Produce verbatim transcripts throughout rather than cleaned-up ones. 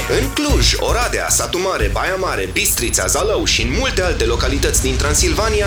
În Cluj, Oradea, Satu Mare, Baia Mare, Bistrița, Zalău și în multe alte localități din Transilvania,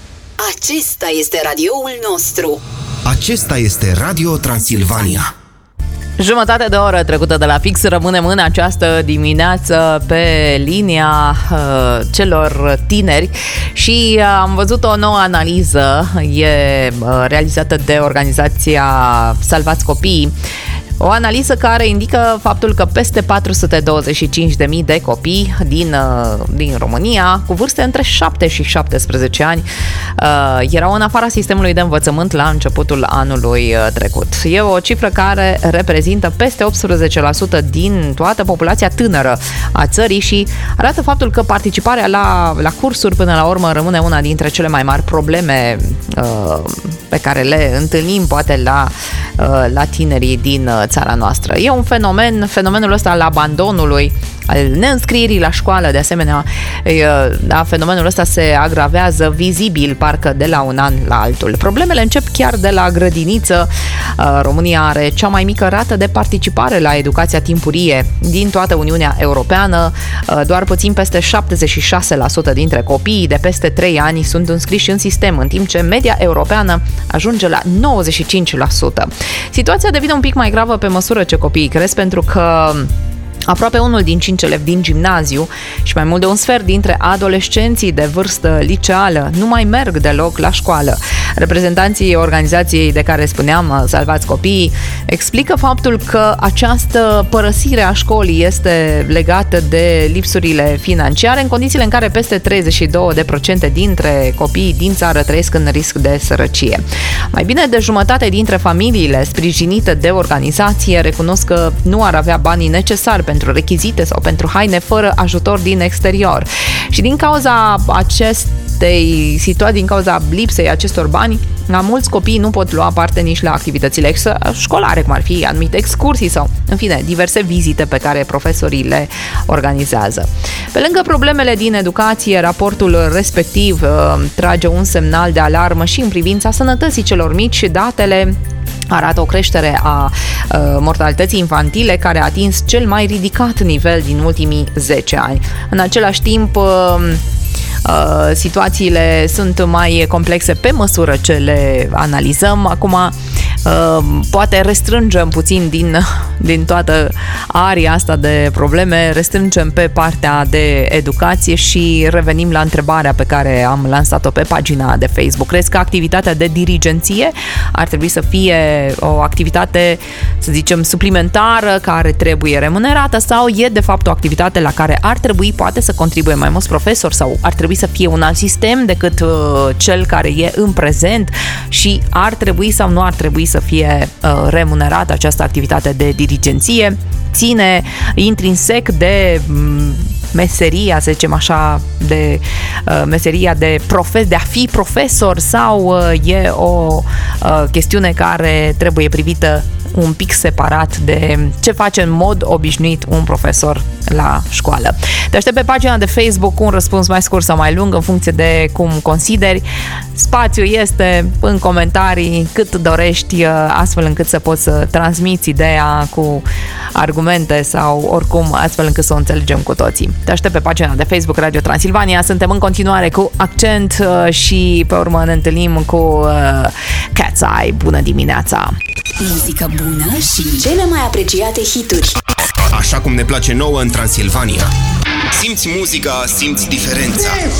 acesta este radioul nostru. Acesta este Radio Transilvania. Jumătate de oră trecută de la fix, rămânem în această dimineață pe linia uh, celor tineri și uh, am văzut o nouă analiză, e uh, realizată de organizația Salvați Copiii. O analiză care indică faptul că peste patru sute douăzeci și cinci de mii de copii din, din România, cu vârste între șapte și șaptesprezece ani, erau în afara sistemului de învățământ la începutul anului trecut. E o cifră care reprezintă peste optsprezece la sută din toată populația tânără a țării și arată faptul că participarea la, la cursuri până la urmă rămâne una dintre cele mai mari probleme uh, pe care le întâlnim poate la, uh, la tinerii din țara noastră. E un fenomen, fenomenul ăsta al abandonului, al neînscrierii la școală, de asemenea, da, fenomenul ăsta se agravează vizibil, parcă de la un an la altul. Problemele încep chiar de la grădiniță. România are cea mai mică rată de participare la educația timpurie din toată Uniunea Europeană. Doar puțin peste șaptezeci și șase la sută dintre copiii de peste trei ani sunt înscriși în sistem, în timp ce media europeană ajunge la nouăzeci și cinci la sută. Situația devine un pic mai gravă pe măsură ce copiii cresc, pentru că aproape unul din cinci elevi din gimnaziu și mai mult de un sfert dintre adolescenții de vârstă liceală nu mai merg deloc la școală. Reprezentanții organizației de care spuneam, Salvați Copiii, explică faptul că această părăsire a școlii este legată de lipsurile financiare, în condițiile în care peste treizeci și două la sută dintre copiii din țară trăiesc în risc de sărăcie. Mai bine de jumătate dintre familiile sprijinite de organizație recunosc că nu ar avea banii necesari pentru rechizite sau pentru haine fără ajutor din exterior. Și din cauza acestei situații, din cauza lipsei acestor bani, la mulți copii nu pot lua parte nici la activitățile școlare, cum ar fi anumite excursii sau, în fine, diverse vizite pe care profesorii le organizează. Pe lângă problemele din educație, raportul respectiv uh, trage un semnal de alarmă și în privința sănătății celor mici și datele arată o creștere a uh, mortalității infantile care a atins cel mai ridicat nivel din ultimii zece ani. În același timp, uh, Uh, situațiile sunt mai complexe pe măsură ce le analizăm. Acum uh, poate restrângem puțin din, din toată aria asta de probleme, restrângem pe partea de educație și revenim la întrebarea pe care am lansat-o pe pagina de Facebook. Crezi că activitatea de dirigenție ar trebui să fie o activitate, să zicem, suplimentară, care trebuie remunerată, sau e de fapt o activitate la care ar trebui poate să contribuie mai mulți profesori, sau ar trebui să fie un alt sistem decât uh, cel care e în prezent și ar trebui sau nu ar trebui să fie uh, remunerată această activitate de dirigenție? Ține intrinsec de um, meseria, să zicem așa, de uh, meseria de, profe- de a fi profesor, sau uh, e o uh, chestiune care trebuie privită un pic separat de ce face în mod obișnuit un profesor la școală? Te aștept pe pagina de Facebook cu un răspuns mai scurt sau mai lung în funcție de cum consideri. Spațiul este în comentarii cât dorești, astfel încât să poți să transmiți ideea cu argumente sau oricum astfel încât să o înțelegem cu toții. Te aștept pe pagina de Facebook Radio Transilvania. Suntem în continuare cu Accent și pe urmă ne întâlnim cu Cat's Eye. Bună dimineața! Muzică bună și cele mai apreciate hituri. Așa cum ne place nouă în Transilvania. Simți muzica, simți diferența.